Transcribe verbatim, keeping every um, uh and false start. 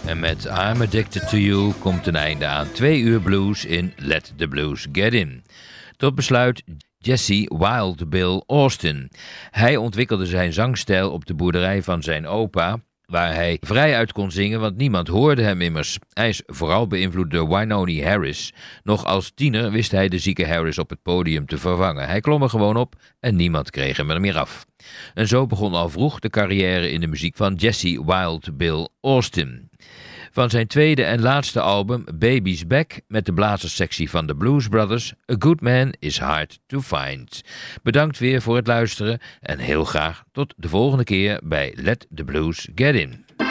En met I'm Addicted to You komt een einde aan twee uur blues in Let the Blues Get In. Tot besluit Jesse Wild Bill Austin. Hij ontwikkelde zijn zangstijl op de boerderij van zijn opa, waar hij vrij uit kon zingen, want niemand hoorde hem immers. Hij is vooral beïnvloed door Wynonie Harris. Nog als tiener wist hij de zieke Harris op het podium te vervangen. Hij klom er gewoon op en niemand kreeg hem er meer af. En zo begon al vroeg de carrière in de muziek van Jesse Wild Bill Austin. Van zijn tweede en laatste album Baby's Back met de blazerssectie van de Blues Brothers, A Good Man is Hard to Find. Bedankt weer voor het luisteren en heel graag tot de volgende keer bij Let the Blues Get In.